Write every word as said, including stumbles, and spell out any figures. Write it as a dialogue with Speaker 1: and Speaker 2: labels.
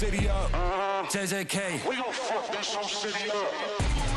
Speaker 1: City up, J J K.
Speaker 2: We gon' fuck this whole city up.